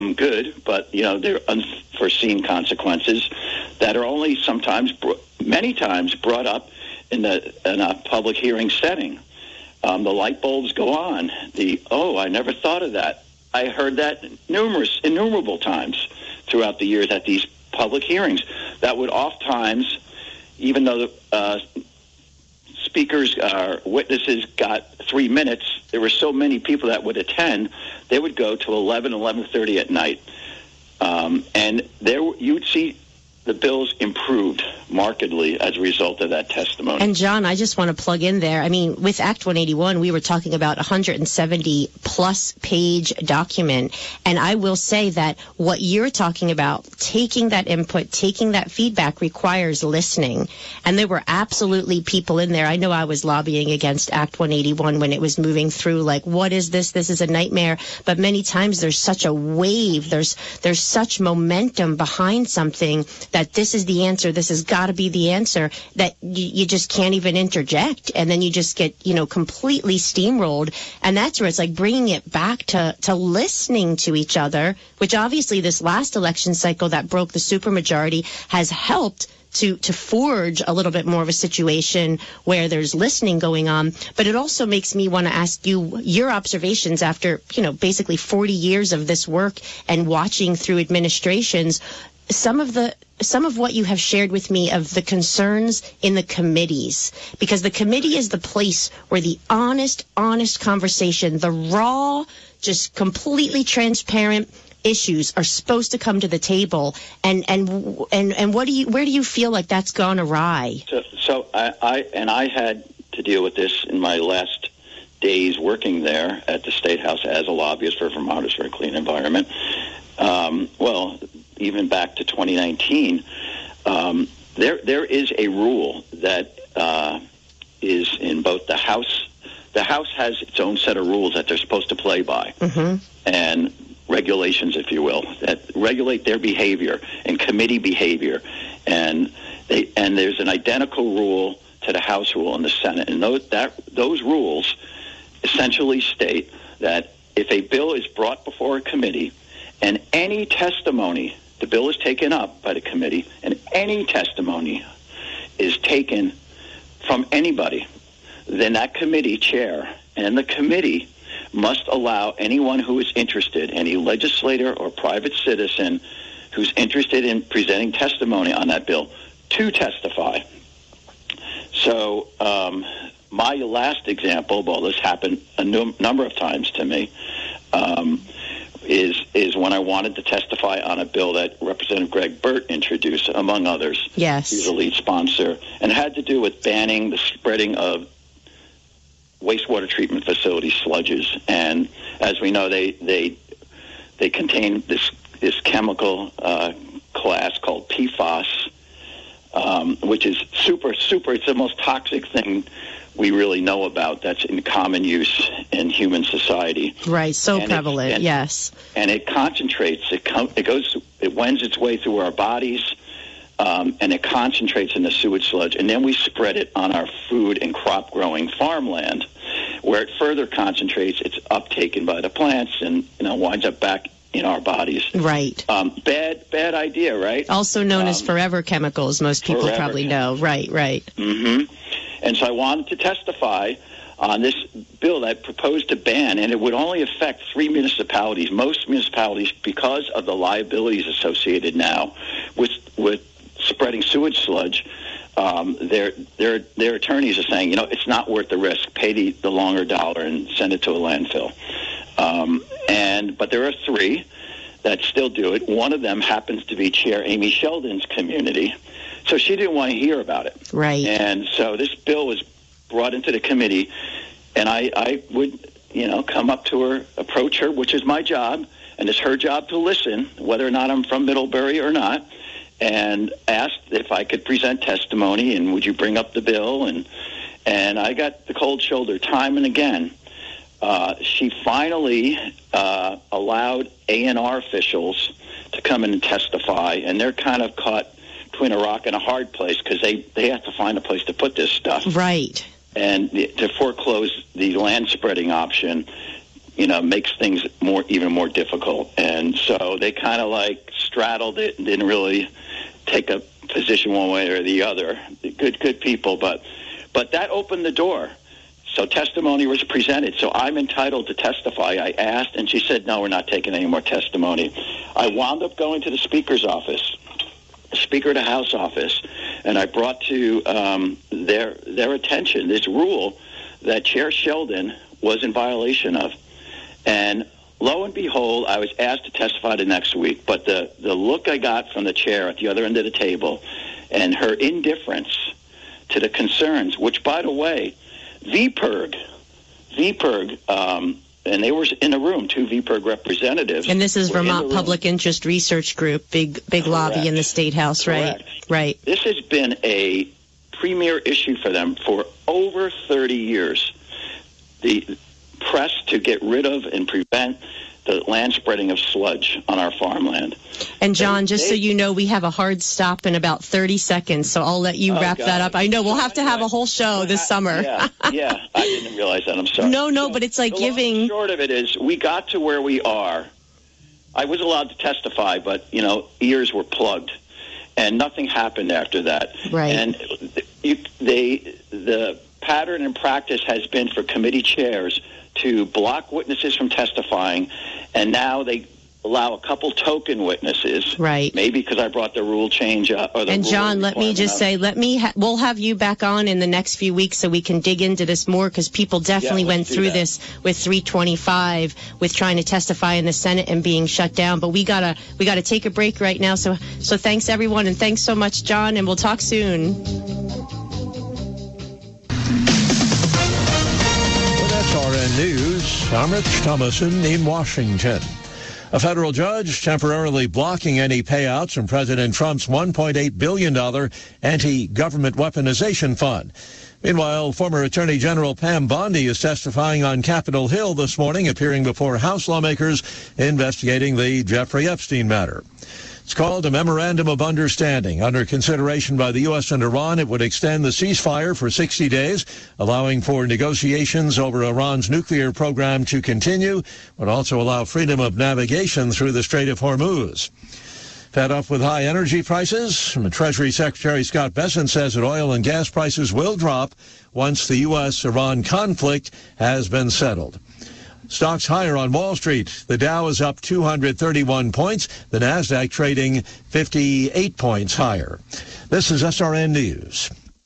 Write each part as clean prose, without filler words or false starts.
good, but, there are unforeseen consequences that are only many times brought up in a public hearing setting. The light bulbs go on. I never thought of that. I heard that innumerable times throughout the years at these public hearings. That would oftentimes, even though the speakers or witnesses got 3 minutes, there were so many people that would attend, they would go to 11:30 at night. And there you would see the bills improved markedly as a result of that testimony. And John, I just want to plug in there. I mean, with Act 181, we were talking about 170-plus page document. And I will say that what you're talking about, taking that input, taking that feedback requires listening. And there were absolutely people in there. I know I was lobbying against Act 181 when it was moving through, like, what is this? This is a nightmare. But many times there's such a wave. There's such momentum behind something that this is the answer, this has got to be the answer, that you just can't even interject. And then you just get, completely steamrolled. And that's where it's like bringing it back to listening to each other, which obviously this last election cycle that broke the supermajority has helped to forge a little bit more of a situation where there's listening going on. But it also makes me want to ask you your observations after, basically 40 years of this work and watching through administrations. Some of what you have shared with me of the concerns in the committees, because the committee is the place where the honest conversation, the raw, just completely transparent issues are supposed to come to the table. And where do you feel like that's gone awry? So I had to deal with this in my last days working there at the State House as a lobbyist for Vermonters for a Clean Environment. Even back to 2019, there is a rule that is in both the House. The House has its own set of rules that they're supposed to play by, and regulations, if you will, that regulate their behavior and committee behavior. And there's an identical rule to the House rule in the Senate. And those rules essentially state that if a bill is brought before a committee and any testimony, the bill is taken up by the committee, and any testimony is taken from anybody, then that committee chair and the committee must allow anyone who is interested, any legislator or private citizen who's interested in presenting testimony on that bill, to testify. So my last example, well, this happened a number of times to me, is when I wanted to testify on a bill that Representative Greg Burt introduced, among others. Yes. He was the lead sponsor, and had to do with banning the spreading of wastewater treatment facility sludges. And as we know, they contain this chemical class called PFAS, which is super, it's the most toxic thing we really know about that's in common use in human society. Right, so prevalent, yes. And it concentrates, it wends its way through our bodies, and it concentrates in the sewage sludge, and then we spread it on our food and crop-growing farmland, where it further concentrates, it's uptaken by the plants and winds up back in our bodies. Right. Bad idea, right? Also known as forever chemicals, most people probably know. Right. Mm-hmm. And so I wanted to testify on this bill that proposed to ban, and it would only affect 3 municipalities. Most municipalities, because of the liabilities associated now with spreading sewage sludge, their attorneys are saying, it's not worth the risk. Pay the longer dollar and send it to a landfill. But there are 3 that still do it. One of them happens to be Chair Amy Sheldon's community. So she didn't want to hear about it. Right. And so this bill was brought into the committee, and I would, come up to her, approach her, which is my job, and it's her job to listen, whether or not I'm from Middlebury or not, and asked if I could present testimony, and would you bring up the bill? And I got the cold shoulder time and again. She finally allowed A&R officials to come in and testify, and they're kind of caught between a rock and a hard place because they have to find a place to put this stuff. Right. And to foreclose the land spreading option, makes things even more difficult. And so they kind of like straddled it and didn't really take a position one way or the other. Good people, but that opened the door. So testimony was presented. So I'm entitled to testify. I asked, and she said, no, we're not taking any more testimony. I wound up going to the Speaker's office, Speaker of the House office, and I brought to their attention this rule that Chair Sheldon was in violation of. And lo and behold, I was asked to testify the next week. But the look I got from the chair at the other end of the table and her indifference to the concerns, which, by the way, VPIRG, and they were in the room, 2 VPIRG representatives. And this is Vermont Public Interest Research Group, big lobby in the State House, Correct. Right. This has been a premier issue for them for over 30 years. The press to get rid of and prevent the land spreading of sludge on our farmland. And John, so you know, we have a hard stop in about 30 seconds, so I'll let you wrap that up. I know we'll have to have a whole show this summer. Yeah, I didn't realize that. I'm sorry. No, but it's like giving... The short of it is, we got to where we are. I was allowed to testify, but, ears were plugged, and nothing happened after that. Right. And the pattern and practice has been for committee chairs to block witnesses from testifying, and now they allow a couple token witnesses. Right. Maybe because I brought the rule change up. And John, let me just say, we'll have you back on in the next few weeks so we can dig into this more, because people definitely went through this with 325 with trying to testify in the Senate and being shut down. But we gotta take a break right now. So thanks everyone, and thanks so much, John, and we'll talk soon. SRN News, I'm Rich Thomason in Washington. A federal judge temporarily blocking any payouts from President Trump's $1.8 billion anti-government weaponization fund. Meanwhile, former Attorney General Pam Bondi is testifying on Capitol Hill this morning, appearing before House lawmakers investigating the Jeffrey Epstein matter. It's called a Memorandum of Understanding. Under consideration by the U.S. and Iran, it would extend the ceasefire for 60 days, allowing for negotiations over Iran's nuclear program to continue, but also allow freedom of navigation through the Strait of Hormuz. Fed up with high energy prices, Treasury Secretary Scott Bessent says that oil and gas prices will drop once the U.S.-Iran conflict has been settled. Stocks higher on Wall Street. The Dow is up 231 points. The Nasdaq trading 58 points higher. This is SRN News.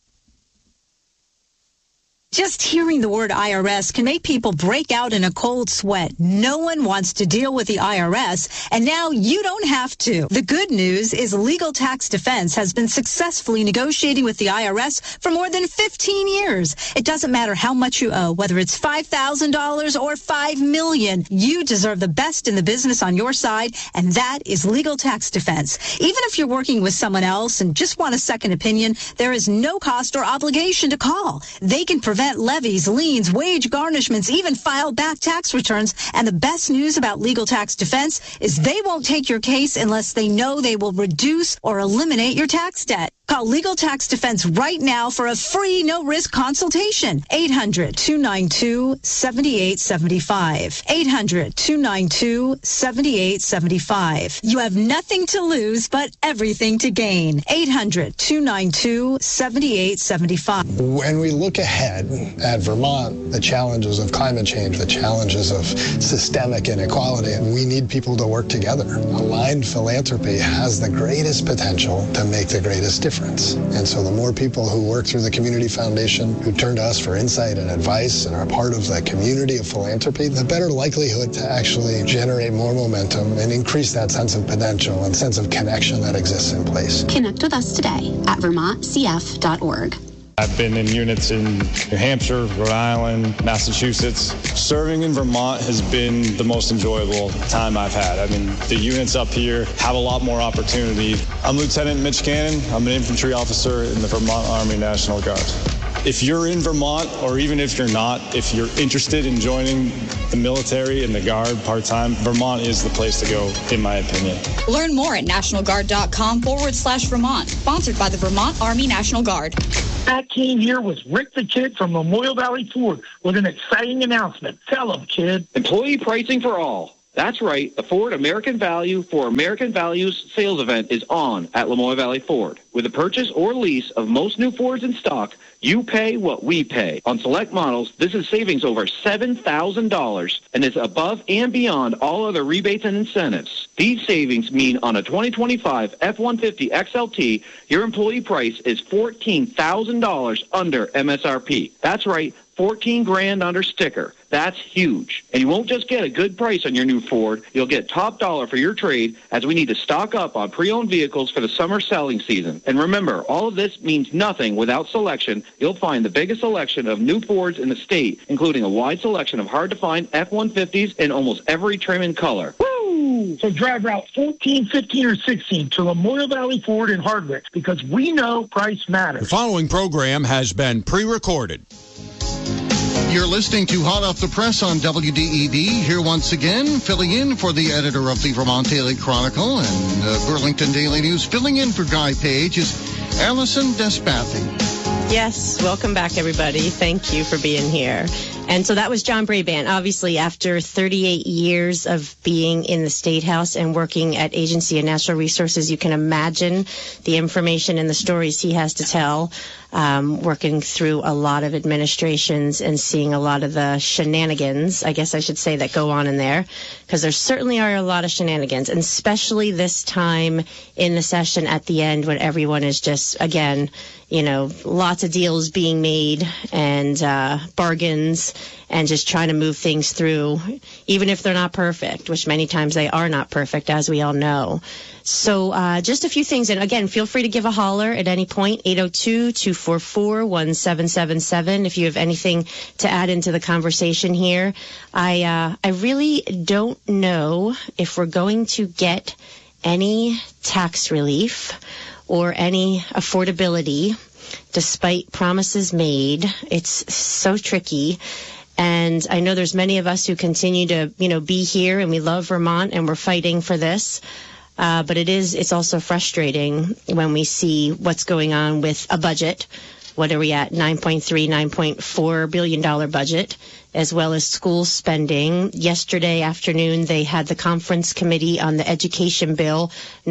Just hearing the word IRS can make people break out in a cold sweat. No one wants to deal with the IRS, and now you don't have to. The good news is Legal Tax Defense has been successfully negotiating with the IRS for more than 15 years. It doesn't matter how much you owe, whether it's $5,000 or $5 million. You deserve the best in the business on your side, and that is Legal Tax Defense. Even if you're working with someone else and just want a second opinion, there is no cost or obligation to call. They can prevent levies, liens, wage garnishments, even file back tax returns. And the best news about Legal Tax Defense is they won't take your case unless they know they will reduce or eliminate your tax debt. Call Legal Tax Defense right now for a free, no-risk consultation. 800-292-7875. 800-292-7875. You have nothing to lose, but everything to gain. 800-292-7875. When we look ahead at Vermont, the challenges of climate change, the challenges of systemic inequality, and we need people to work together. Aligned philanthropy has the greatest potential to make the greatest difference. And so the more people who work through the Community Foundation, who turn to us for insight and advice and are part of the community of philanthropy, the better likelihood to actually generate more momentum and increase that sense of potential and sense of connection that exists in place. Connect with us today at vermontcf.org. I've been in units in New Hampshire, Rhode Island, Massachusetts. Serving in Vermont has been the most enjoyable time I've had. I mean, the units up here have a lot more opportunity. I'm Lieutenant Mitch Cannon. I'm an infantry officer in the Vermont Army National Guard. If you're in Vermont, or even if you're not, if you're interested in joining the military and the Guard part-time, Vermont is the place to go, in my opinion. Learn more at nationalguard.com/Vermont. Sponsored by the Vermont Army National Guard. Matt Keene here with Rick the Kid from Memorial Valley Ford with an exciting announcement. Tell him, kid. Employee pricing for all. That's right. The Ford American Value for American Values sales event is on at Lamoille Valley Ford. With a purchase or lease of most new Fords in stock, you pay what we pay. On select models, this is savings over $7,000 and is above and beyond all other rebates and incentives. These savings mean on a 2025 F-150 XLT, your employee price is $14,000 under MSRP. That's right. $14,000 under sticker. That's huge. And you won't just get a good price on your new Ford. You'll get top dollar for your trade as we need to stock up on pre-owned vehicles for the summer selling season. And remember, all of this means nothing without selection. You'll find the biggest selection of new Fords in the state, including a wide selection of hard-to-find F-150s in almost every trim and color. Woo! So drive Route 14, 15, or 16 to Memorial Valley Ford in Hardwick because we know price matters. The following program has been pre-recorded. You're listening to Hot Off the Press on WDEV. Here once again, filling in for the editor of the Vermont Daily Chronicle and Burlington Daily News. Filling in for Guy Page is Allison Despathy. Yes, welcome back, everybody. Thank you for being here. And so that was John Brabant. Obviously, after 38 years of being in the State House and working at Agency of Natural Resources, you can imagine the information and the stories he has to tell, working through a lot of administrations and seeing a lot of the shenanigans, I guess I should say, that go on in there, because there certainly are a lot of shenanigans, and especially this time in the session at the end when everyone is just, again, you know, lots of deals being made and bargains and just trying to move things through, even if they're not perfect, which many times they are not perfect, as we all know. So just a few things. And again, feel free to give a holler at any point, 802-244-1777, if you have anything to add into the conversation here. I really don't know if we're going to get any tax relief or any affordability, despite promises made. It's so tricky. And I know there's many of us who continue to, you know, be here, and we love Vermont and we're fighting for this. But it's also frustrating when we see what's going on with a budget. What are we at? $9.4 billion budget, as well as school spending. Yesterday afternoon, they had the conference committee on the education bill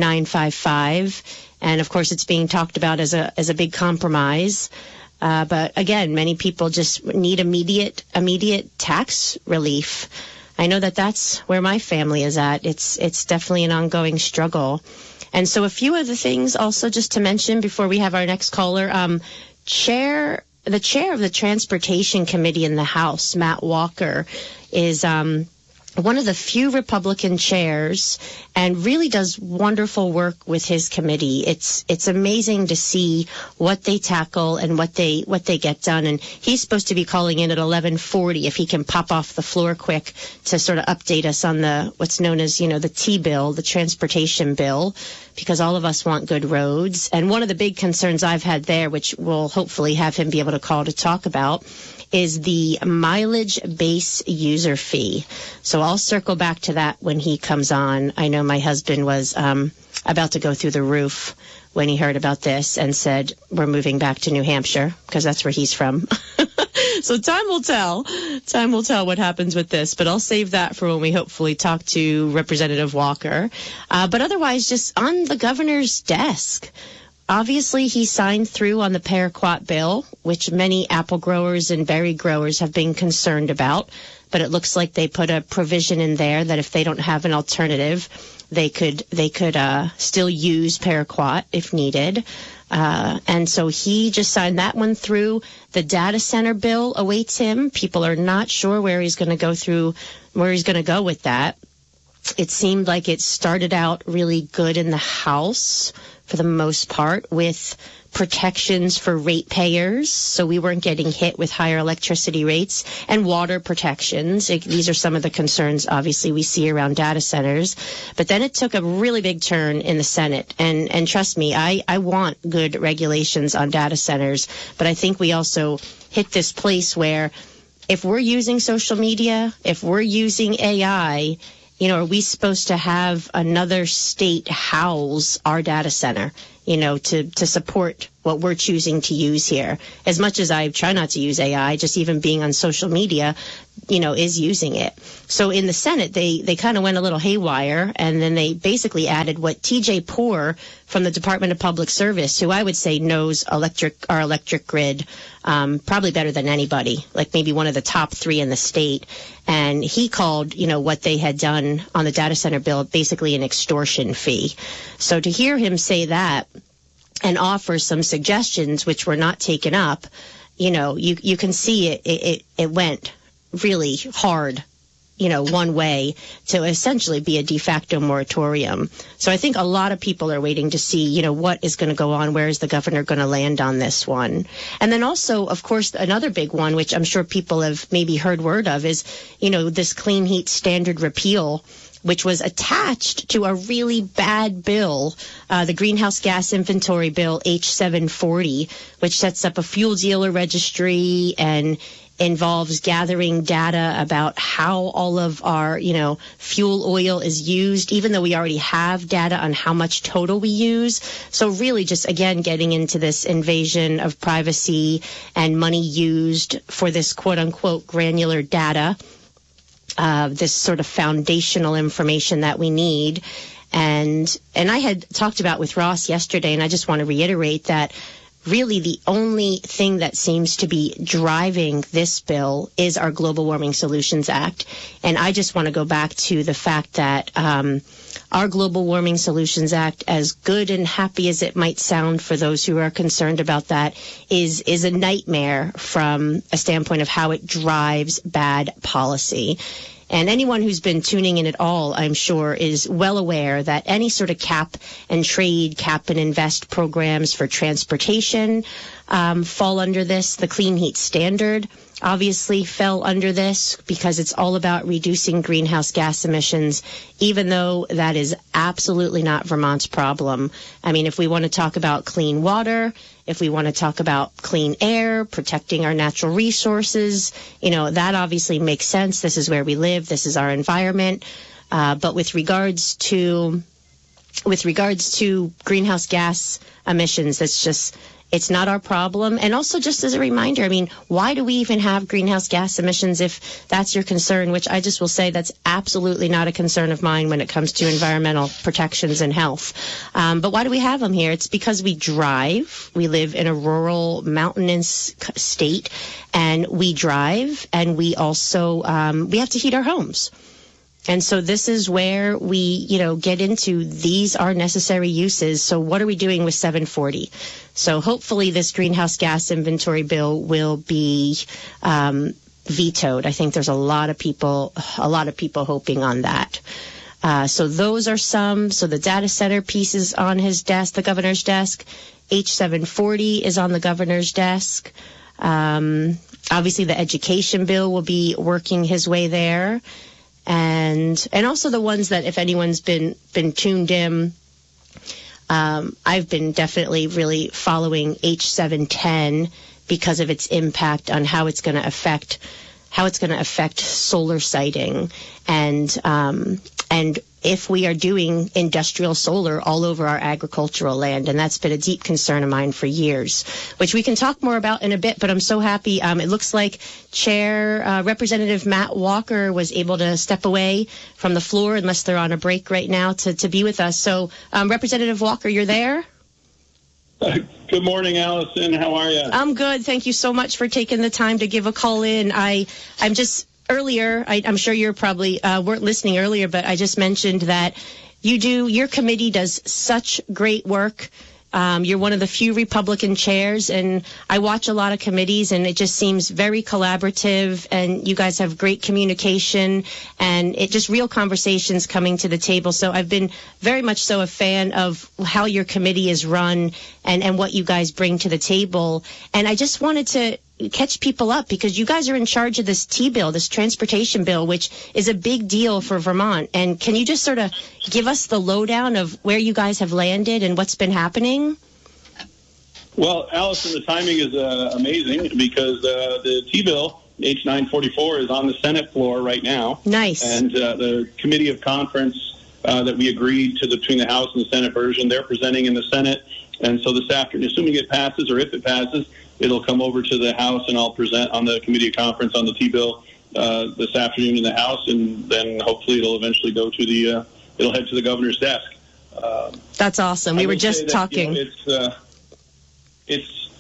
955. And of course, it's being talked about as a big compromise. But again, many people just need immediate tax relief. I know that's where my family is at. It's definitely an ongoing struggle. And so a few other things also just to mention before we have our next caller. The chair of the Transportation Committee in the House, Matt Walker, is one of the few Republican chairs and really does wonderful work with his committee. It's amazing to see what they tackle and what they get done. And he's supposed to be calling in at 11:40 if he can pop off the floor quick to sort of update us on what's known as, you know, the T-bill, the transportation bill, because all of us want good roads. And one of the big concerns I've had there, which we'll hopefully have him be able to call to talk about, is the mileage base user fee. So I'll circle back to that when he comes on. I know my husband was about to go through the roof when he heard about this and said, we're moving back to New Hampshire because that's where he's from. So time will tell. Time will tell what happens with this, but I'll save that for when we hopefully talk to Representative Walker. But otherwise, just on the governor's desk, obviously, he signed through on the paraquat bill, which many apple growers and berry growers have been concerned about. But it looks like they put a provision in there that if they don't have an alternative, they could still use paraquat if needed. And so he just signed that one through. The data center bill awaits him. People are not sure where he's going to go with that. It seemed like it started out really good in the House for the most part with protections for ratepayers, so we weren't getting hit with higher electricity rates, and water protections. These are some of the concerns, obviously, we see around data centers. But then it took a really big turn in the Senate. And trust me, I want good regulations on data centers, but I think we also hit this place where if we're using social media, if we're using AI, you know, are we supposed to have another state house our data center? to support what we're choosing to use here. As much as I try not to use AI, just even being on social media, is using it. So in the Senate, they kind of went a little haywire, and then they basically added what TJ Poore from the Department of Public Service, who I would say knows our electric grid probably better than anybody, like maybe one of the top 3 in the state. And he called, what they had done on the data center bill basically an extortion fee. So to hear him say that and offer some suggestions which were not taken up, you can see it went really hard, one way to essentially be a de facto moratorium. So I think a lot of people are waiting to see, what is going to go on. Where is the governor going to land on this one? And then also, of course, another big one, which I'm sure people have maybe heard word of, is, this clean heat standard repeal, which was attached to a really bad bill, the Greenhouse Gas Inventory Bill H740, which sets up a fuel dealer registry and involves gathering data about how all of our, fuel oil is used, even though we already have data on how much total we use. So really just, again, getting into this invasion of privacy and money used for this quote-unquote granular data, this sort of foundational information that we need. And I had talked about with Ross yesterday, and I just want to reiterate that really the only thing that seems to be driving this bill is our Global Warming Solutions Act. And I just want to go back to the fact that our Global Warming Solutions Act, as good and happy as it might sound for those who are concerned about that, is a nightmare from a standpoint of how it drives bad policy. And anyone who's been tuning in at all, I'm sure, is well aware that any sort of cap and trade, cap and invest programs for transportation fall under this. The Clean Heat Standard obviously fell under this because it's all about reducing greenhouse gas emissions, even though that is absolutely not Vermont's problem. I mean, if we want to talk about clean water, if we want to talk about clean air, protecting our natural resources, that obviously makes sense. This is where we live. This is our environment. But with regards to greenhouse gas emissions, it's not our problem. And also, just as a reminder, I mean, why do we even have greenhouse gas emissions if that's your concern, which I just will say that's absolutely not a concern of mine when it comes to environmental protections and health. But why do we have them here? It's because we drive. We live in a rural, mountainous state, and we drive, and we also we have to heat our homes. And so this is where we, get into these are necessary uses. So what are we doing with 740? So hopefully this greenhouse gas inventory bill will be vetoed. I think there's a lot of people hoping on that. So those are some. So the data center piece is on his desk, the governor's desk. H740 is on the governor's desk. Obviously the education bill will be working his way there. And also the ones that, if anyone's been tuned in, I've been definitely really following H710 because of its impact on how it's going to affect solar siting and if we are doing industrial solar all over our agricultural land. And that's been a deep concern of mine for years, which we can talk more about in a bit. But I'm so happy. It looks like Representative Matt Walker was able to step away from the floor, unless they're on a break right now, to be with us. So, Representative Walker, you're there? Good morning, Allison. How are you? I'm good. Thank you so much for taking the time to give a call in. I'm just... Earlier, I'm sure you're probably weren't listening earlier, but I just mentioned that your committee does such great work. You're one of the few Republican chairs, and I watch a lot of committees, and it just seems very collaborative, and you guys have great communication, and it just real conversations coming to the table. So I've been very much so a fan of how your committee is run and what you guys bring to the table. And I just wanted to catch people up because you guys are in charge of this T-bill, this transportation bill, which is a big deal for Vermont. And can you just sort of give us the lowdown of where you guys have landed and what's been happening? Well, Allison, the timing is amazing because the T-bill, H944, is on the Senate floor right now. Nice. And the committee of conference that we agreed to between the House and the Senate version, they're presenting in the Senate And so this afternoon, assuming it passes, or if it passes, it'll come over to the House, and I'll present on the committee of conference on the T-bill this afternoon in the House, and then hopefully it'll eventually go to the it'll head to the governor's desk. That's awesome. We were just talking. It's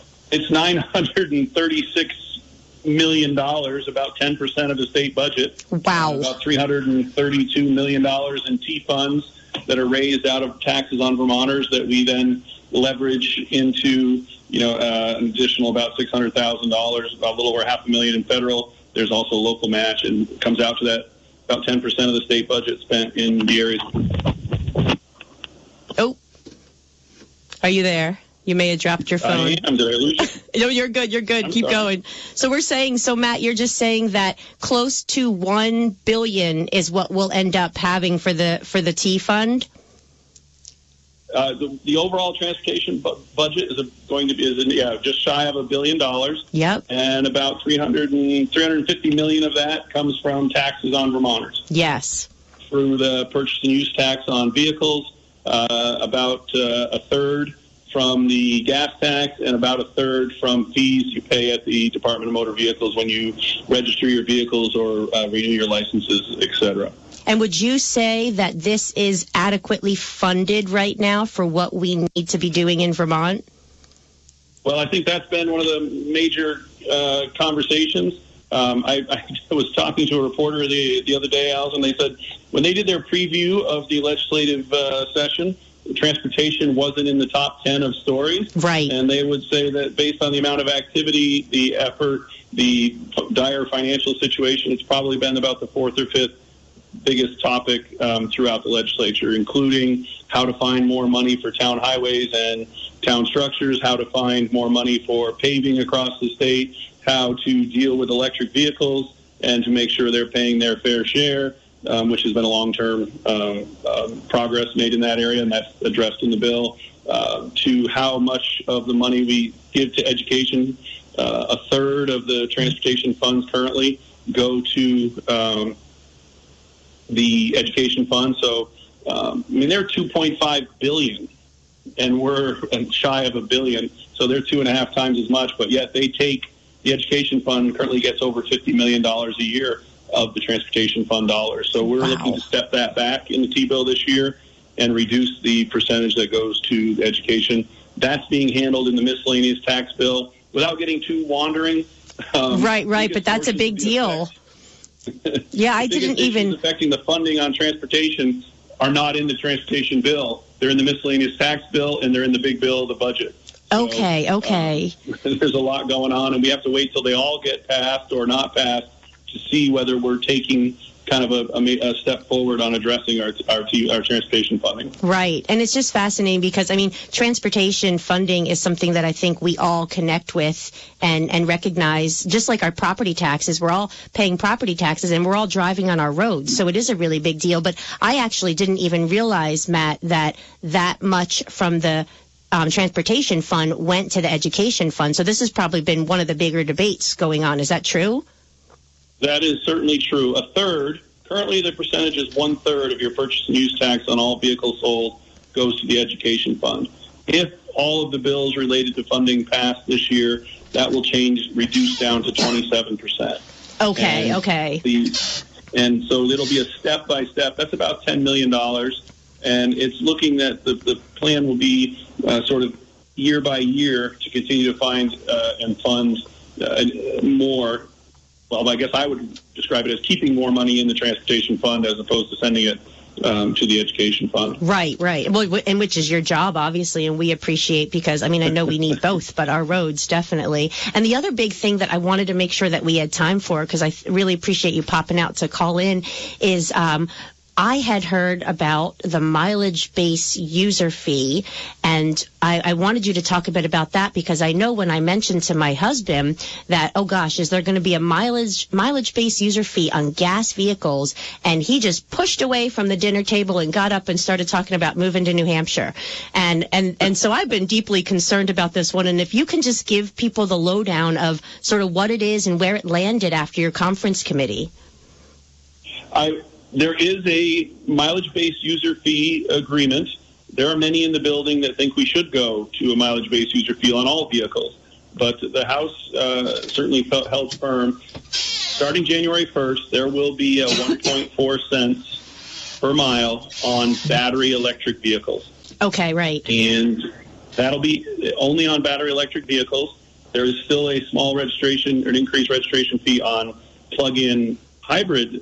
$936 million, about 10% of the state budget. Wow. About $332 million in T funds that are raised out of taxes on Vermonters that we then leverage into, an additional about $600,000, about a little over $500,000 in federal. There's also a local match, and it comes out to that about 10% of the state budget spent in the areas. Oh, are you there? You may have dropped your phone. I am. Did I lose you? No, you're good. You're good. Keep going. So we're saying, Matt, you're just saying that close to $1 billion is what we'll end up having for the T fund. The overall transportation budget is going to be just shy of $1 billion. Yep. And about $350 million of that comes from taxes on Vermonters. Yes. Through the purchase and use tax on vehicles, about a third from the gas tax, and about a third from fees you pay at the Department of Motor Vehicles when you register your vehicles or renew your licenses, et cetera. And would you say that this is adequately funded right now for what we need to be doing in Vermont? Well, I think that's been one of the major conversations. I was talking to a reporter the other day, Alison. They said when they did their preview of the legislative session, transportation wasn't in the top 10 of stories. Right. And they would say that based on the amount of activity, the effort, the dire financial situation, it's probably been about the fourth or fifth biggest topic throughout the legislature, including how to find more money for town highways and town structures, how to find more money for paving across the state, how to deal with electric vehicles and to make sure they're paying their fair share, which has been a long-term progress made in that area, and that's addressed in the bill, to how much of the money we give to education. A third of the transportation funds currently go to the education fund. So, they're $2.5 billion, and we're shy of $1 billion. So they're 2.5 times as much, but yet they take the education fund currently gets over $50 million a year of the transportation fund dollars. So we're looking to step that back in the T-bill this year and reduce the percentage that goes to education. That's being handled in the miscellaneous tax bill without getting too wandering. Right, but that's a big deal. Yeah, I didn't even... affecting the funding on transportation are not in the transportation bill. They're in the miscellaneous tax bill, and they're in the big bill, the budget. Okay. There's a lot going on, and we have to wait till they all get passed or not passed to see whether we're taking kind of a step forward on addressing our transportation funding. Right. And it's just fascinating because, transportation funding is something that I think we all connect with and recognize, just like our property taxes. We're all paying property taxes and we're all driving on our roads. So it is a really big deal. But I actually didn't even realize, Matt, that much from the transportation fund went to the education fund. So this has probably been one of the bigger debates going on. Is that true? That is certainly true. A third, currently the percentage is 1/3 of your purchase and use tax on all vehicles sold goes to the education fund. If all of the bills related to funding pass this year, that will reduce down to 27%. Okay. And so it'll be a step-by-step. That's about $10 million. And it's looking that the plan will be sort of year by year to continue to find and fund more. Well, I guess I would describe it as keeping more money in the transportation fund as opposed to sending it to the education fund. Right. Well, and which is your job, obviously, and we appreciate because, I know we need both, but our roads, definitely. And the other big thing that I wanted to make sure that we had time for, because I really appreciate you popping out to call in, is I had heard about the mileage-based user fee, and I wanted you to talk a bit about that because I know when I mentioned to my husband that, oh gosh, is there going to be a mileage-based user fee on gas vehicles? And he just pushed away from the dinner table and got up and started talking about moving to New Hampshire. And so I've been deeply concerned about this one. And if you can just give people the lowdown of sort of what it is and where it landed after your conference committee. There is a mileage-based user fee agreement there are many in the building that think we should go to a mileage-based user fee on all vehicles. But the House certainly held firm. Starting January 1st, there will be a 1.4 cents per mile on battery electric vehicles. Okay, right. And that'll be only on battery electric vehicles. There is still a small registration or an increased registration fee on plug-in hybrid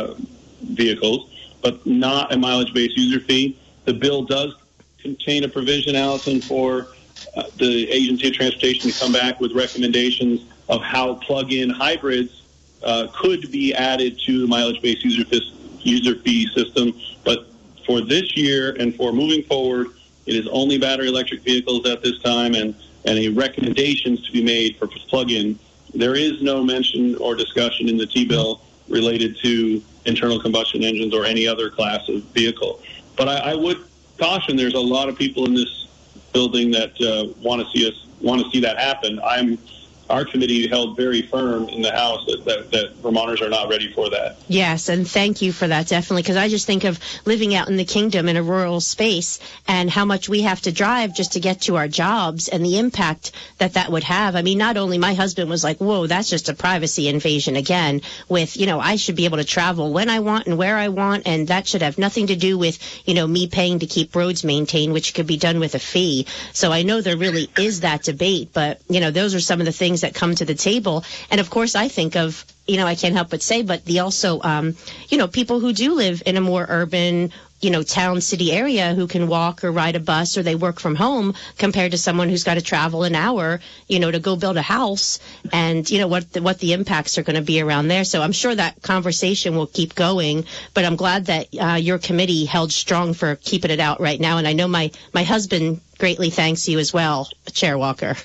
vehicles, but not a mileage-based user fee. The bill does contain a provision, Allison, for the Agency of Transportation to come back with recommendations of how plug-in hybrids could be added to the mileage-based user fee system. But for this year and for moving forward, it is only battery electric vehicles at this time, and any recommendations to be made for plug-in. There is no mention or discussion in the T-bill related to internal combustion engines or any other class of vehicle. But I would caution there's a lot of people in this building that want to see that happen. Our committee held very firm in the House that Vermonters are not ready for that. Yes, and thank you for that, definitely, because I just think of living out in the kingdom in a rural space and how much we have to drive just to get to our jobs and the impact that would have. I mean, not only my husband was like, whoa, that's just a privacy invasion again with, I should be able to travel when I want and where I want, and that should have nothing to do with, me paying to keep roads maintained, which could be done with a fee. So I know there really is that debate, but, those are some of the things that come to the table. And of course, I think of, I can't help but say, but the also, people who do live in a more urban, town, city area who can walk or ride a bus or they work from home compared to someone who's got to travel an hour, to go build a house and, what the impacts are going to be around there. So I'm sure that conversation will keep going, but I'm glad that your committee held strong for keeping it out right now. And I know my husband greatly thanks you as well, Chair Walker.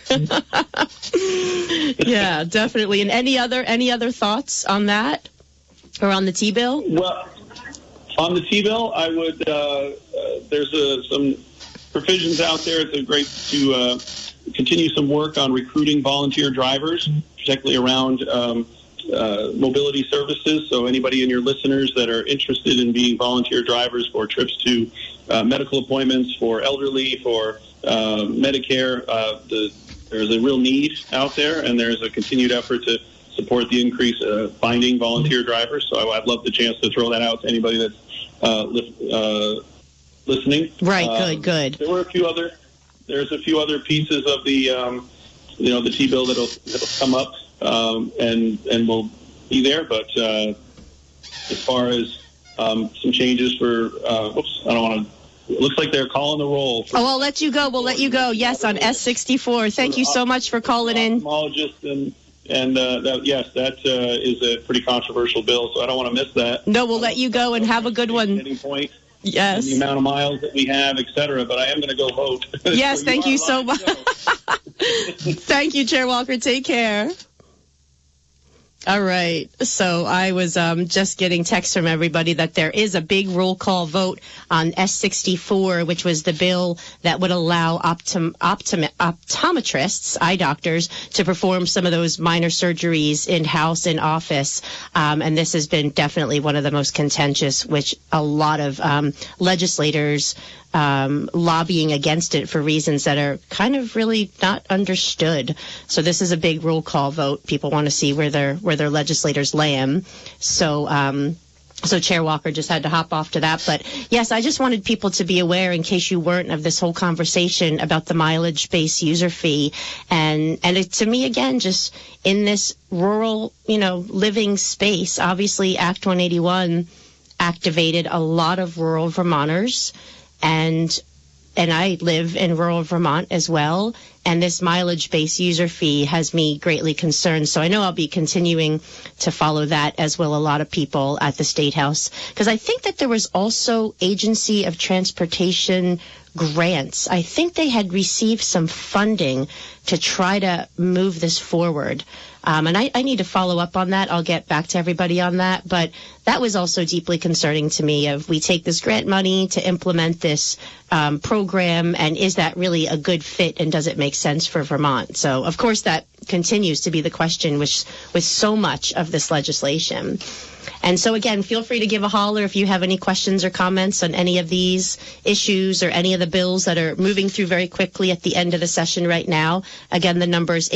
Yeah, definitely. And any other thoughts on that or on the T-bill? Well, on the T-bill, I would. There's some provisions out there. It's great to continue some work on recruiting volunteer drivers, particularly around mobility services. So anybody in your listeners that are interested in being volunteer drivers for trips to medical appointments, for elderly, for Medicare, there's a real need out there, and there's a continued effort to support the increase finding volunteer drivers. So I'd love the chance to throw that out to anybody that's listening. Right. Good. There's a few other pieces of the the T-bill that'll come up and will be there. But as far as some changes for, I don't want to. It looks like they're calling the roll. I'll let you go. We'll let you go. Yes, on S64. Thank you so much for calling in. That is a pretty controversial bill, so I don't want to miss that. No, we'll let you go and have a good one. Point, yes. The amount of miles that we have, et cetera, but I am going to go vote. Yes, so thank you so much. Thank you, Chair Walker. Take care. All right. So I was just getting texts from everybody that there is a big roll call vote on S64, which was the bill that would allow optometrists, eye doctors, to perform some of those minor surgeries in-house, in office. And this has been definitely one of the most contentious, which a lot of legislators lobbying against it for reasons that are kind of really not understood. So this is a big roll call vote. People want to see where their legislators land. So Chair Walker just had to hop off to that. But yes, I just wanted people to be aware, in case you weren't, of this whole conversation about the mileage-based user fee. And it, to me, again, just in this rural, living space, obviously Act 181 activated a lot of rural Vermonters. And I live in rural Vermont as well, and this mileage-based user fee has me greatly concerned. So I know I'll be continuing to follow that, as will a lot of people at the State House, because I think that there was also Agency of Transportation grants. I think they had received some funding to try to move this forward. And I need to follow up on that. I'll get back to everybody on that. But that was also deeply concerning to me, of we take this grant money to implement this program, and is that really a good fit, and does it make sense for Vermont? So, of course, that continues to be the question with so much of this legislation. And so, again, feel free to give a holler if you have any questions or comments on any of these issues or any of the bills that are moving through very quickly at the end of the session right now. Again, the number is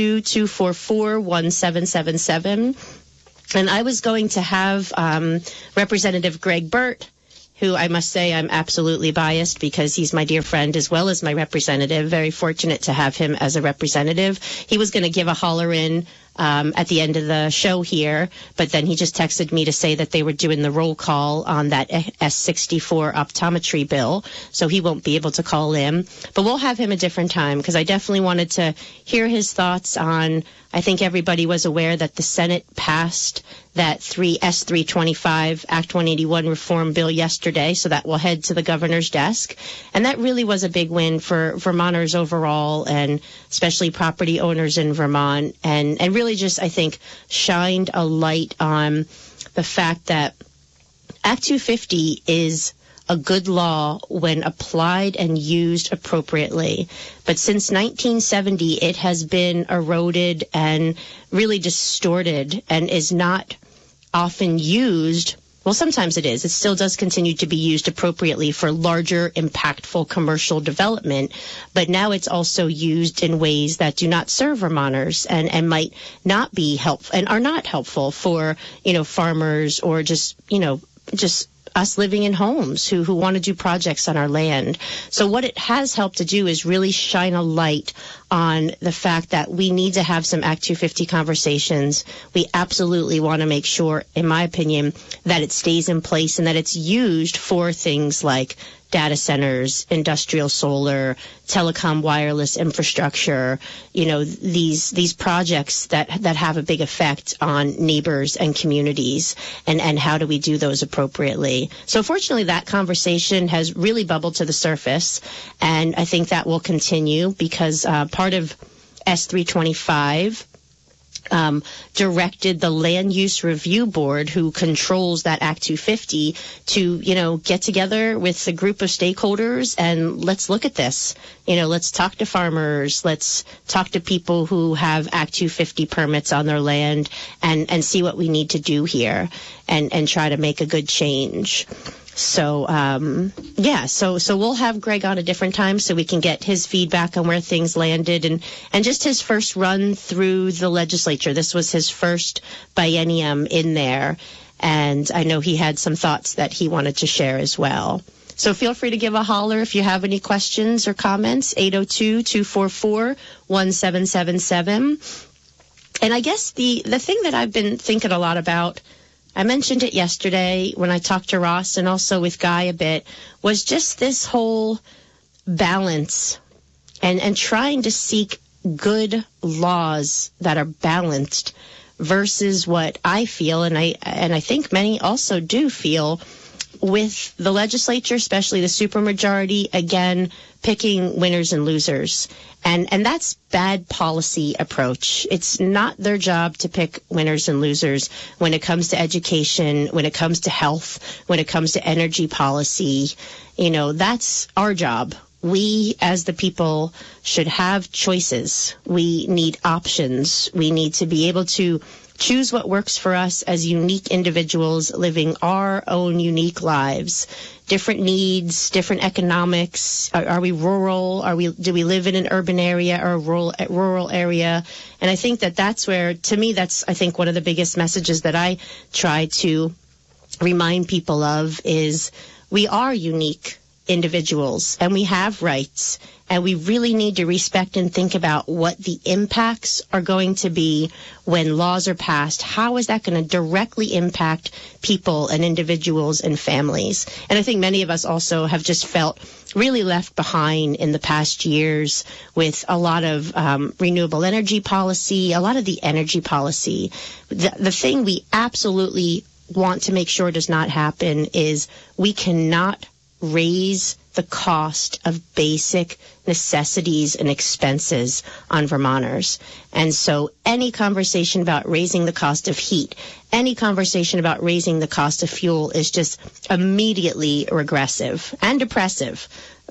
802-244-1777. And I was going to have Representative Greg Burt, who I must say I'm absolutely biased because he's my dear friend as well as my representative. Very fortunate to have him as a representative. He was going to give a holler in at the end of the show here, but then he just texted me to say that they were doing the roll call on that S64 optometry bill, so he won't be able to call in. But we'll have him a different time because I definitely wanted to hear his thoughts on, I think everybody was aware that the Senate passed that S325 Act 181 reform bill yesterday, so that will head to the governor's desk. And that really was a big win for Vermonters overall, and especially property owners in Vermont, and really just, I think, shined a light on the fact that Act 250 is a good law when applied and used appropriately. But since 1970, it has been eroded and really distorted and is not often used. Well, sometimes it is. It still does continue to be used appropriately for larger, impactful commercial development. But now it's also used in ways that do not serve Vermonters and might not be helpful and are not helpful for, farmers or just us living in homes who want to do projects on our land. So what it has helped to do is really shine a light on the fact that we need to have some Act 250 conversations. We absolutely want to make sure, in my opinion, that it stays in place and that it's used for things like data centers, industrial solar, telecom wireless infrastructure, these projects that have a big effect on neighbors and communities, and how do we do those appropriately. So fortunately, that conversation has really bubbled to the surface, and I think that will continue because part of S325 directed the Land Use Review Board, who controls that Act 250, to, get together with a group of stakeholders and let's look at this. Let's talk to farmers. Let's talk to people who have Act 250 permits on their land and see what we need to do here and try to make a good change. So, so we'll have Greg on a different time so we can get his feedback on where things landed and just his first run through the legislature. This was his first biennium in there, and I know he had some thoughts that he wanted to share as well. So feel free to give a holler if you have any questions or comments, 802-244-1777. And I guess the thing that I've been thinking a lot about, I mentioned it yesterday when I talked to Ross and also with Guy a bit, was just this whole balance and trying to seek good laws that are balanced versus what I feel, and I think many also do feel, with the legislature, especially the supermajority, again, picking winners and losers. And that's bad policy approach. It's not their job to pick winners and losers when it comes to education, when it comes to health, when it comes to energy policy. That's our job. We, as the people, should have choices. We need options. We need to be able to choose what works for us as unique individuals living our own unique lives. Different needs, different economics. Are we rural? Do we live in an urban area or a rural area? And I think that's where, to me, that's, I think, one of the biggest messages that I try to remind people of is we are unique individuals and we have rights, and we really need to respect and think about what the impacts are going to be when laws are passed. How is that going to directly impact people and individuals and families? And I think many of us also have just felt really left behind in the past years with a lot of renewable energy policy, a lot of the energy policy. The thing we absolutely want to make sure does not happen is we cannot raise the cost of basic necessities and expenses on Vermonters. And so any conversation about raising the cost of heat, any conversation about raising the cost of fuel is just immediately regressive and depressive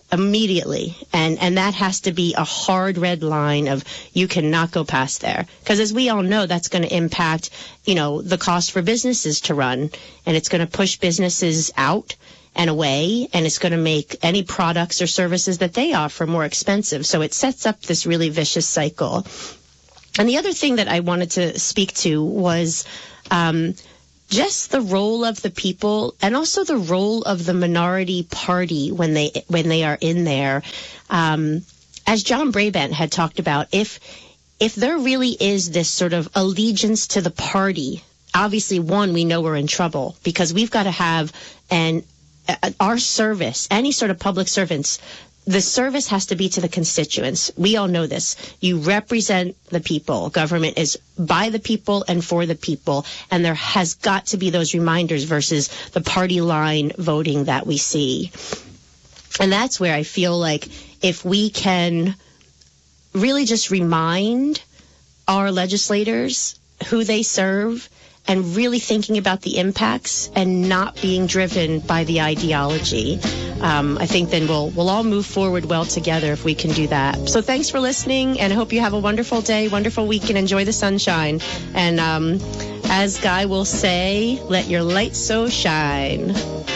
immediately. And that has to be a hard red line of you cannot go past there. Because as we all know, that's going to impact, the cost for businesses to run. And it's going to push businesses out and away, and it's going to make any products or services that they offer more expensive. So it sets up this really vicious cycle. And the other thing that I wanted to speak to was just the role of the people and also the role of the minority party when they are in there. As John Brabant had talked about, if there really is this sort of allegiance to the party, obviously, one, we know we're in trouble because we've got to have our service, any sort of public servants, the service has to be to the constituents. We all know this. You represent the people. Government is by the people and for the people. And there has got to be those reminders versus the party line voting that we see. And that's where I feel like if we can really just remind our legislators who they serve and really thinking about the impacts and not being driven by the ideology. I think then we'll all move forward well together if we can do that. So thanks for listening, and I hope you have a wonderful day, wonderful week, and enjoy the sunshine. And as Guy will say, let your light so shine.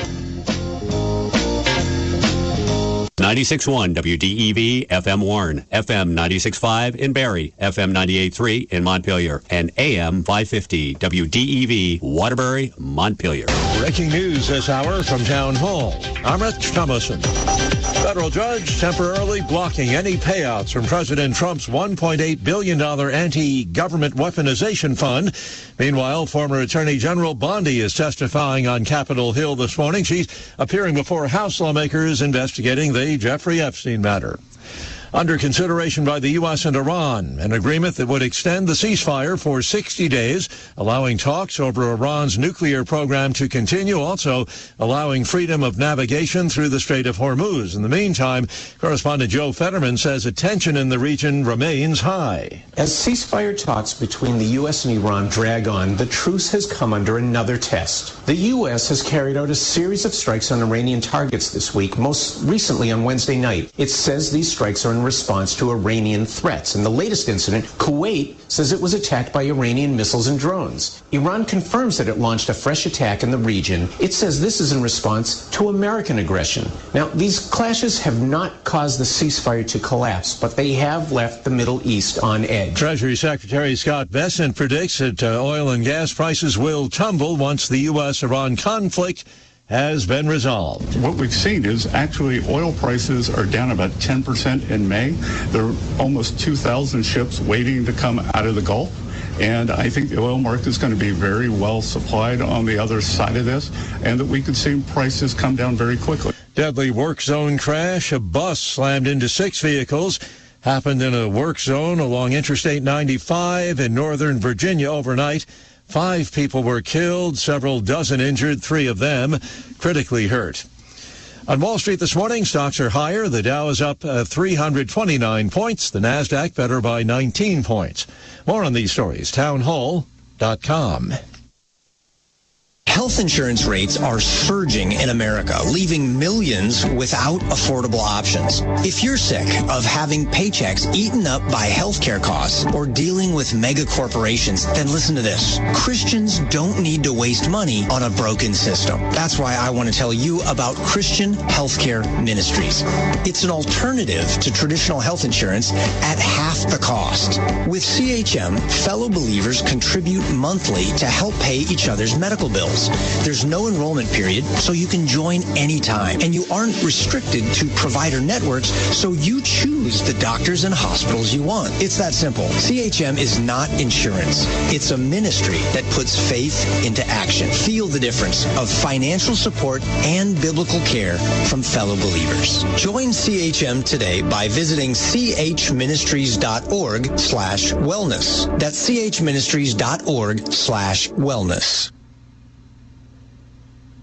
96.1 WDEV FM Warren, FM 96.5 in Barrie, FM 98.3 in Montpelier, and AM 550 WDEV Waterbury, Montpelier. Breaking news this hour from Town Hall. I'm Rich Thomason. Federal judge temporarily blocking any payouts from President Trump's $1.8 billion anti-government weaponization fund. Meanwhile, former Attorney General Bondi is testifying on Capitol Hill this morning. She's appearing before House lawmakers investigating the Jeffrey Epstein matter. Under consideration by the U.S. and Iran, an agreement that would extend the ceasefire for 60 days, allowing talks over Iran's nuclear program to continue, also allowing freedom of navigation through the Strait of Hormuz. In the meantime, correspondent Joe Fetterman says attention in the region remains high. As ceasefire talks between the U.S. and Iran drag on, the truce has come under another test. The U.S. has carried out a series of strikes on Iranian targets this week, most recently on Wednesday night. It says these strikes are in response to Iranian threats. In the latest incident, Kuwait says it was attacked by Iranian missiles and drones. Iran confirms that it launched a fresh attack in the region. It says this is in response to American aggression. Now, these clashes have not caused the ceasefire to collapse, but they have left the Middle East on edge. Treasury Secretary Scott Bessent predicts that oil and gas prices will tumble once the U.S.-Iran conflict has been resolved. What we've seen is actually oil prices are down about 10% in May. There are almost 2,000 ships waiting to come out of the Gulf. And I think the oil market is going to be very well supplied on the other side of this, and that we could see prices come down very quickly. Deadly work zone crash. A bus slammed into 6 vehicles. Happened in a work zone along Interstate 95 in Northern Virginia overnight. 5 people were killed, several dozen injured, 3 of them critically hurt. On Wall Street this morning, stocks are higher. The Dow is up 329 points. The Nasdaq better by 19 points. More on these stories, townhall.com. Health insurance rates are surging in America, leaving millions without affordable options. If you're sick of having paychecks eaten up by healthcare costs or dealing with mega corporations, then listen to this. Christians don't need to waste money on a broken system. That's why I want to tell you about Christian Healthcare Ministries. It's an alternative to traditional health insurance at half the cost. With CHM, fellow believers contribute monthly to help pay each other's medical bills. There's no enrollment period, so you can join anytime. And you aren't restricted to provider networks, so you choose the doctors and hospitals you want. It's that simple. CHM is not insurance. It's a ministry that puts faith into action. Feel the difference of financial support and biblical care from fellow believers. Join CHM today by visiting chministries.org/wellness. That's chministries.org/wellness.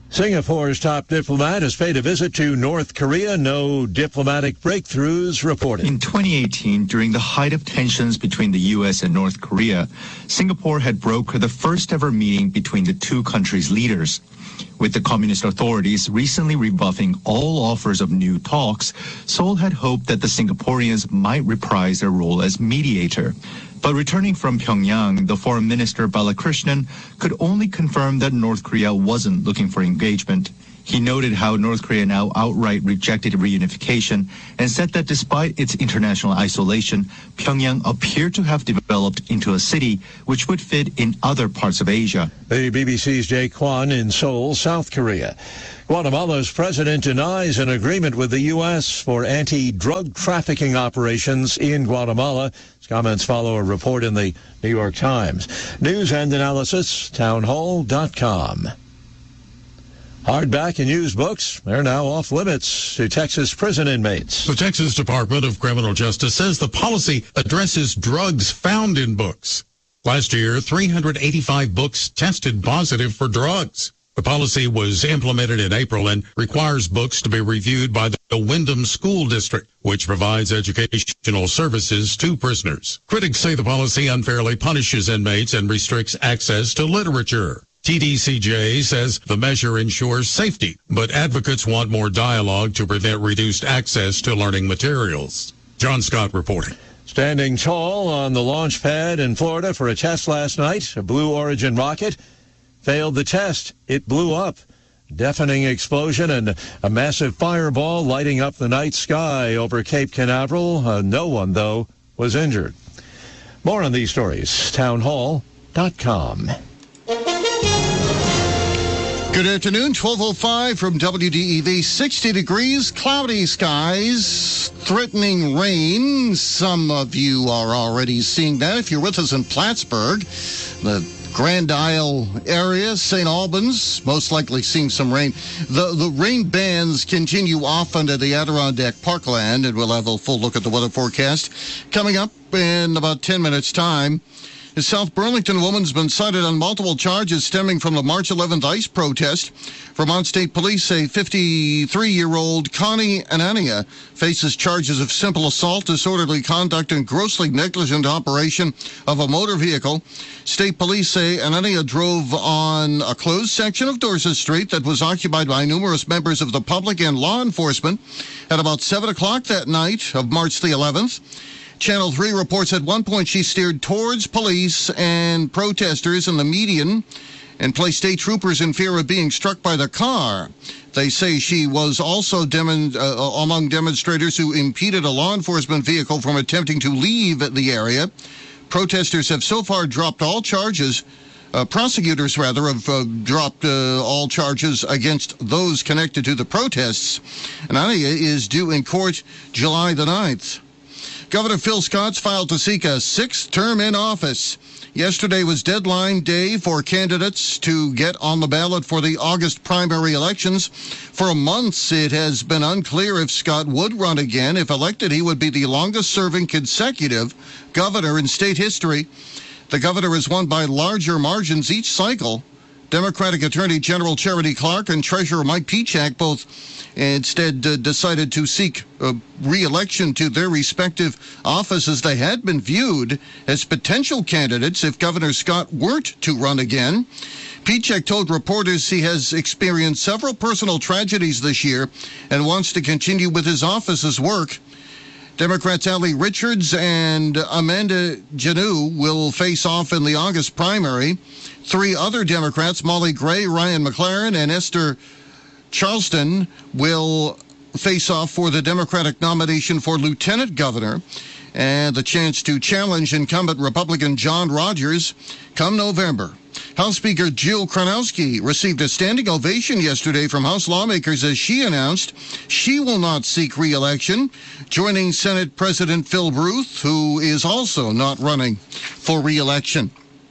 Singapore's top diplomat has paid a visit to North Korea. No diplomatic breakthroughs reported. In 2018, during the height of tensions between the U.S. and North Korea, Singapore had brokered the first ever meeting between the two countries' leaders. With the communist authorities recently rebuffing all offers of new talks, Seoul had hoped that the Singaporeans might reprise their role as mediator. But returning from Pyongyang, the foreign minister Balakrishnan could only confirm that North Korea wasn't looking for engagement. He noted how North Korea now outright rejected reunification and said that despite its international isolation, Pyongyang appeared to have developed into a city which would fit in other parts of Asia. The BBC's Jay Kwan in Seoul, South Korea. Guatemala's president denies an agreement with the U.S. for anti-drug trafficking operations in Guatemala. His comments follow a report in the New York Times. News and analysis, townhall.com. Hardback and used books, they're now off limits to Texas prison inmates. The Texas Department of Criminal Justice says the policy addresses drugs found in books. Last year, 385 books tested positive for drugs. The policy was implemented in April and requires books to be reviewed by the Wyndham School District, which provides educational services to prisoners. Critics say the policy unfairly punishes inmates and restricts access to literature. TDCJ says the measure ensures safety, but advocates want more dialogue to prevent reduced access to learning materials. John Scott reporting. Standing tall on the launch pad in Florida for a test last night, a Blue Origin rocket failed the test. It blew up. Deafening explosion and a massive fireball lighting up the night sky over Cape Canaveral. No one, though, was injured. More on these stories, townhall.com. Good afternoon, 12:05 from WDEV. 60 degrees, cloudy skies, threatening rain. Some of you are already seeing that. If you're with us in Plattsburgh, the Grand Isle area, St. Albans, most likely seeing some rain. The rain bands continue off into the Adirondack Parkland, and we'll have a full look at the weather forecast coming up in about 10 minutes' time. A South Burlington woman's been cited on multiple charges stemming from the March 11th ICE protest. Vermont State Police say 53-year-old Connie Anania faces charges of simple assault, disorderly conduct, and grossly negligent operation of a motor vehicle. State Police say Anania drove on a closed section of Dorset Street that was occupied by numerous members of the public and law enforcement at about 7 o'clock that night of March the 11th. Channel 3 reports at one point she steered towards police and protesters in the median and placed state troopers in fear of being struck by the car. They say she was also among demonstrators who impeded a law enforcement vehicle from attempting to leave the area. Protesters have so far dropped all charges. Prosecutors, rather, have dropped all charges against those connected to the protests. And Ania is due in court July the 9th. Governor Phil Scott's filed to seek a sixth term in office. Yesterday was deadline day for candidates to get on the ballot for the August primary elections. For months, it has been unclear if Scott would run again. If elected, he would be the longest-serving consecutive governor in state history. The governor has won by larger margins each cycle. Democratic Attorney General Charity Clark and Treasurer Mike Pichak both instead decided to seek re-election to their respective offices. They had been viewed as potential candidates if Governor Scott weren't to run again. Pichak told reporters he has experienced several personal tragedies this year and wants to continue with his office's work. Democrats Allie Richards and Amanda Janot will face off in the August primary. Three other Democrats, Molly Gray, Ryan McLaren, and Esther Charleston, will face off for the Democratic nomination for lieutenant governor and the chance to challenge incumbent Republican John Rogers come November. House Speaker Jill Kronowski received a standing ovation yesterday from House lawmakers as she announced she will not seek re-election, joining Senate President Phil Ruth, who is also not running for re-election.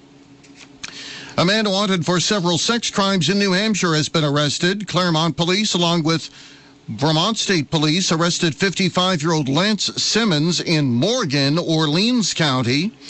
A man wanted for several sex crimes in New Hampshire has been arrested. Claremont police, along with Vermont State Police, arrested 55-year-old Lance Simmons in Morgan, Orleans County.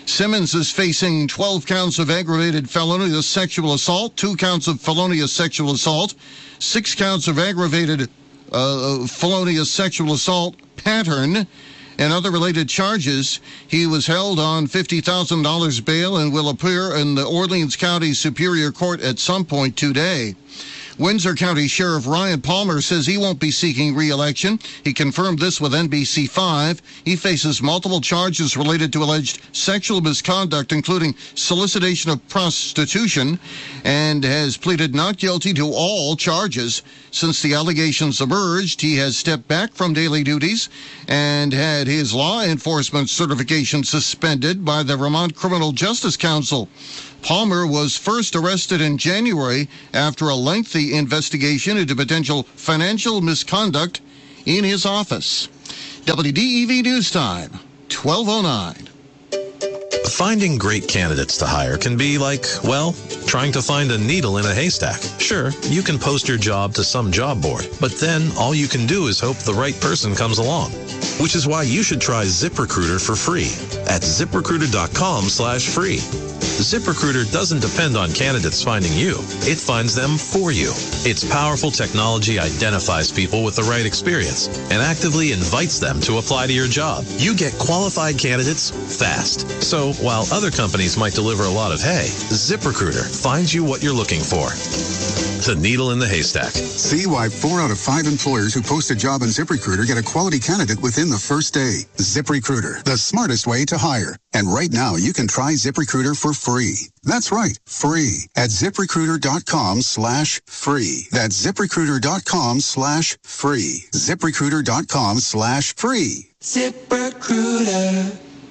Simmons is facing 12 counts of aggravated felonious sexual assault, 2 counts of felonious sexual assault, 6 counts of aggravated felonious sexual assault pattern, and other related charges. He was held on $50,000 bail and will appear in the Orleans County Superior Court at some point today. Windsor County Sheriff Ryan Palmer says he won't be seeking re-election. He confirmed this with NBC5. He faces multiple charges related to alleged sexual misconduct, including solicitation of prostitution, and has pleaded not guilty to all charges. Since the allegations emerged, he has stepped back from daily duties and had his law enforcement certification suspended by the Vermont Criminal Justice Council. Palmer was first arrested in January after a lengthy investigation into potential financial misconduct in his office. WDEV News Time, 12:09. Finding great candidates to hire can be like, well, trying to find a needle in a haystack. Sure, you can post your job to some job board, but then all you can do is hope the right person comes along. Which is why you should try ZipRecruiter for free at ZipRecruiter.com/free. ZipRecruiter doesn't depend on candidates finding you. It finds them for you. Its powerful technology identifies people with the right experience and actively invites them to apply to your job. You get qualified candidates fast. So while other companies might deliver a lot of hay, ZipRecruiter finds you what you're looking for. The needle in the haystack. See why 4 out of 5 employers who post a job on ZipRecruiter get a quality candidate within the first day. ZipRecruiter, the smartest way to hire. And right now, you can try ZipRecruiter for free. That's right, free at ZipRecruiter.com/free. That's ZipRecruiter.com/free. ZipRecruiter.com/free. ZipRecruiter.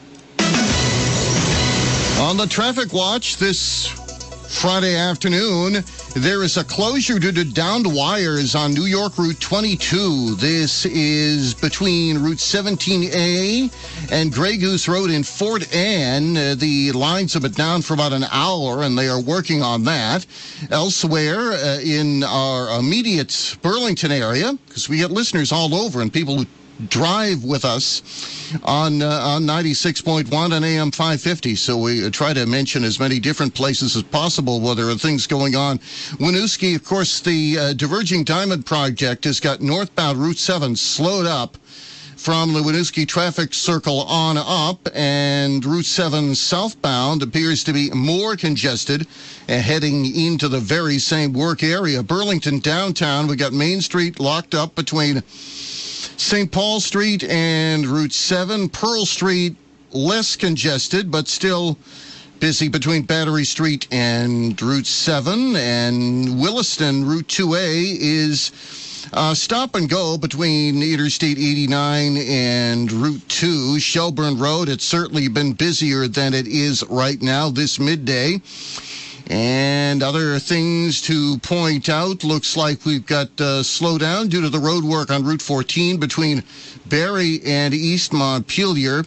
On the traffic watch this Friday afternoon, there is a closure due to downed wires on New York Route 22. This is between Route 17A and Grey Goose Road in Fort Anne. The lines have been down for about an hour, and they are working on that. Elsewhere in our immediate Burlington area, because we get listeners all over and people who drive with us on 96.1 and AM 550. So we try to mention as many different places as possible where there are things going on. Winooski, of course, the Diverging Diamond Project has got northbound Route 7 slowed up from the Winooski traffic circle on up, and Route 7 southbound appears to be more congested heading into the very same work area. Burlington downtown, we got Main Street locked up between St. Paul Street and Route 7. Pearl Street, less congested, but still busy between Battery Street and Route 7. And Williston, Route 2A is stop and go between Interstate 89 and Route 2. Shelburne Road, it's certainly been busier than it is right now this midday. And other things to point out, looks like we've got slowdown due to the road work on Route 14 between Barrie and East Montpelier.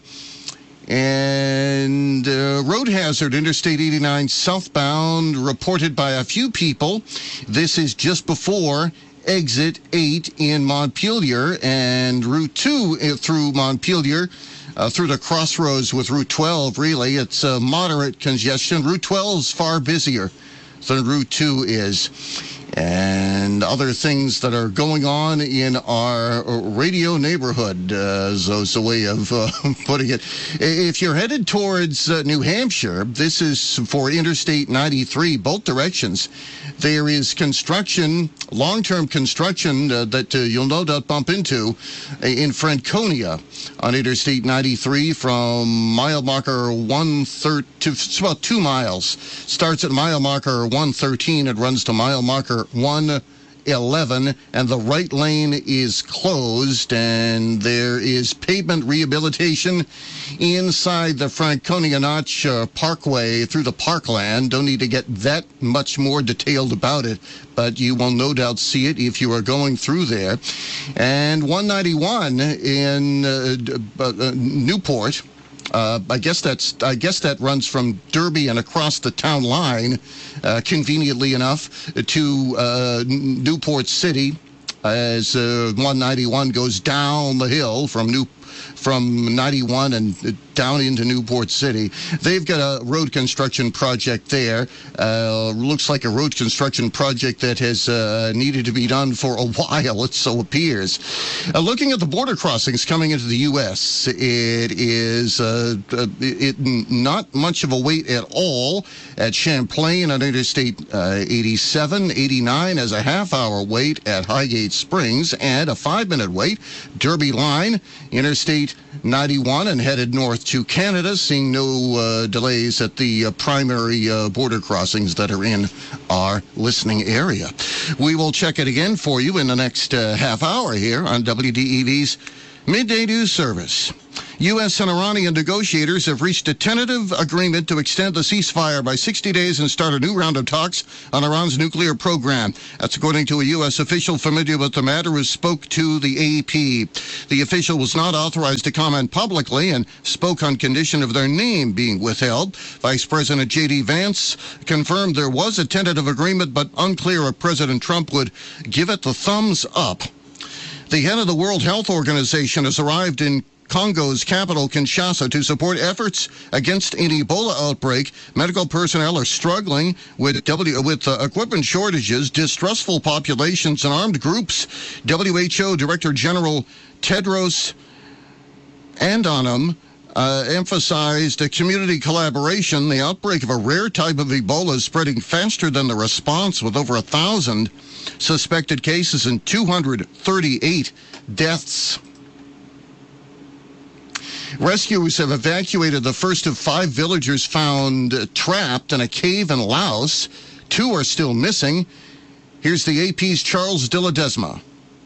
And road hazard, Interstate 89 southbound, reported by a few people. This is just before exit 8 in Montpelier, and Route 2 through Montpelier. Through the crossroads with Route 12, really. It's moderate congestion. Route 12 is far busier than Route 2 is. And other things that are going on in our radio neighborhood, is a way of putting it. If you're headed towards New Hampshire, this is for Interstate 93, both directions. There is construction, long-term construction that you'll no doubt bump into in Franconia on Interstate 93 from mile marker 113, it's about 2 miles. Starts at mile marker 113 and runs to mile marker 111, and the right lane is closed, and there is pavement rehabilitation inside the Franconia Notch Parkway through the parkland. Don't need to get that much more detailed about it, but you will no doubt see it if you are going through there. And 191 in Newport. I guess that runs from Derby and across the town line, conveniently enough, to Newport City, as 191 goes down the hill from from 91 and down into Newport City. They've got a road construction project there. Looks like a road construction project that has needed to be done for a while, it so appears. Looking at the border crossings coming into the U.S., it is not much of a wait at all at Champlain on Interstate 87, 89 as a half-hour wait at Highgate Springs, and a 5-minute wait, Derby Line, Interstate 91 and headed north to Canada, seeing no delays at the primary border crossings that are in our listening area. We will check it again for you in the next half hour here on WDEV's Midday News Service. U.S. and Iranian negotiators have reached a tentative agreement to extend the ceasefire by 60 days and start a new round of talks on Iran's nuclear program. That's according to a U.S. official familiar with the matter who spoke to the AP. The official was not authorized to comment publicly and spoke on condition of their name being withheld. Vice President J.D. Vance confirmed there was a tentative agreement, but unclear if President Trump would give it the thumbs up. The head of the World Health Organization has arrived in Congo's capital, Kinshasa, to support efforts against an Ebola outbreak. Medical personnel are struggling with equipment shortages, distrustful populations, and armed groups. WHO Director General Tedros Adhanom emphasized community collaboration. The outbreak of a rare type of Ebola is spreading faster than the response, with over 1,000 suspected cases and 238 deaths. Rescuers have evacuated the first of 5 villagers found trapped in a cave in Laos. 2 are still missing. Here's the AP's Charles de Ledesma.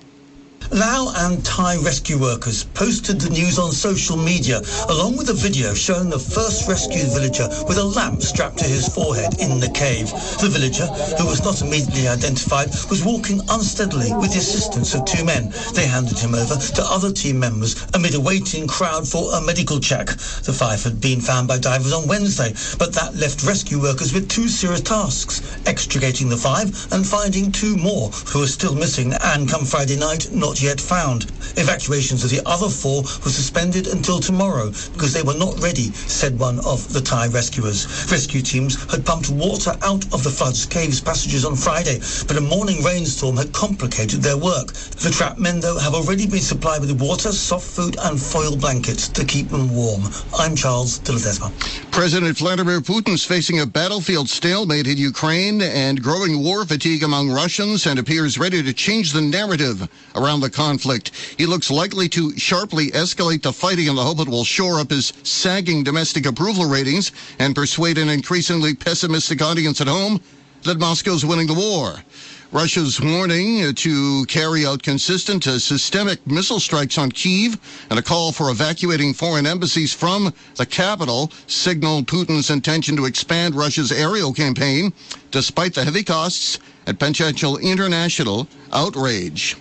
Lao and Thai rescue workers posted the news on social media, along with a video showing the first rescued villager with a lamp strapped to his forehead in the cave. The villager, who was not immediately identified, was walking unsteadily with the assistance of 2 men. They handed him over to other team members amid a waiting crowd for a medical check. The 5 had been found by divers on Wednesday, but that left rescue workers with 2 serious tasks: extricating the 5 and finding 2 more who are still missing and, come Friday night, not yet found. Evacuations of the other 4 were suspended until tomorrow because they were not ready, said one of the Thai rescuers. Rescue teams had pumped water out of the flood's cave's passages on Friday, but a morning rainstorm had complicated their work. The trapped men, though, have already been supplied with water, soft food and foil blankets to keep them warm. I'm Charles de Ledesma. President Vladimir Putin's facing a battlefield stalemate in Ukraine and growing war fatigue among Russians, and appears ready to change the narrative around the conflict. He looks likely to sharply escalate the fighting in the hope it will shore up his sagging domestic approval ratings and persuade an increasingly pessimistic audience at home that Moscow's winning the war. Russia's warning to carry out consistent systemic missile strikes on Kyiv and a call for evacuating foreign embassies from the capital signaled Putin's intention to expand Russia's aerial campaign, despite the heavy costs and potential international outrage.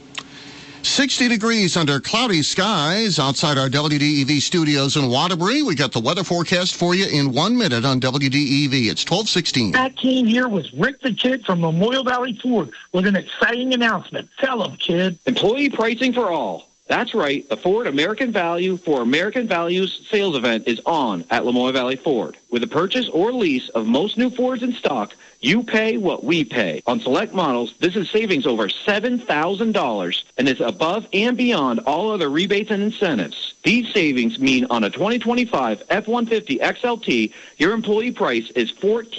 60 degrees under cloudy skies outside our WDEV studios in Waterbury. We got the weather forecast for you in 1 minute on WDEV. It's 12:16. I came here with Rick the Kid from Memorial Valley Ford with an exciting announcement. Tell him, Kid. Employee pricing for all. That's right. The Ford American Value for American Values sales event is on at Lamoille Valley Ford. With a purchase or lease of most new Fords in stock, you pay what we pay. On select models, this is savings over $7,000 and is above and beyond all other rebates and incentives. These savings mean on a 2025 F-150 XLT, your employee price is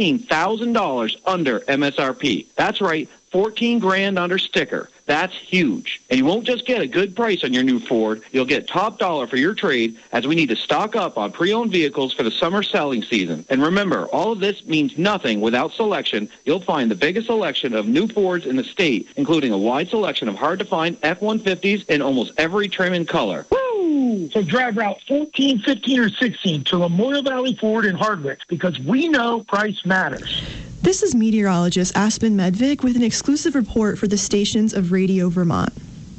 $14,000 under MSRP. That's right, $14,000 under sticker. That's huge. And you won't just get a good price on your new Ford. You'll get top dollar for your trade, as we need to stock up on pre-owned vehicles for the summer selling season. And remember, all of this means nothing without selection. You'll find the biggest selection of new Fords in the state, including a wide selection of hard-to-find F-150s in almost every trim and color. Woo! So drive Route 14, 15, or 16 to Memorial Valley Ford in Hardwick, because we know price matters. This is meteorologist Aspen Medvik with an exclusive report for the stations of Radio Vermont.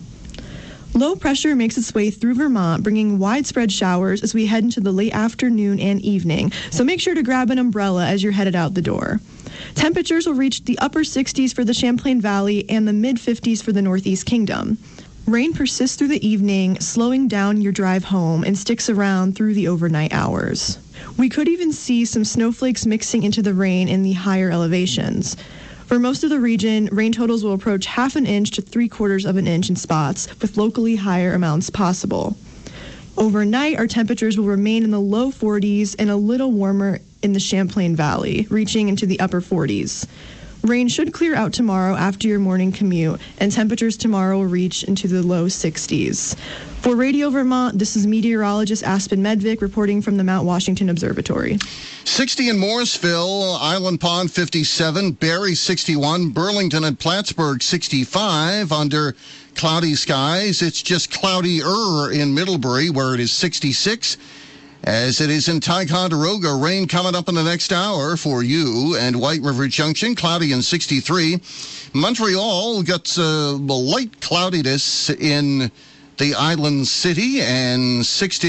Low pressure makes its way through Vermont, bringing widespread showers as we head into the late afternoon and evening, so make sure to grab an umbrella as you're headed out the door. Temperatures will reach the upper 60s for the Champlain Valley and the mid-50s for the Northeast Kingdom. Rain persists through the evening, slowing down your drive home, and sticks around through the overnight hours. We could even see some snowflakes mixing into the rain in the higher elevations. For most of the region, rain totals will approach 1/2 inch to 3/4 of an inch in spots, with locally higher amounts possible. Overnight, our temperatures will remain in the low 40s and a little warmer in the Champlain Valley, reaching into the upper 40s. Rain should clear out tomorrow after your morning commute, and temperatures tomorrow will reach into the low 60s. For Radio Vermont, this is meteorologist Aspen Medvick reporting from the Mount Washington Observatory. 60 in Morrisville, Island Pond 57, Barrie 61, Burlington and Plattsburgh 65 under cloudy skies. It's just cloudier in Middlebury where it is 66. As it is in Ticonderoga, rain coming up in the next hour for you. And White River Junction, cloudy and 63. Montreal got light cloudiness in the island city and 60.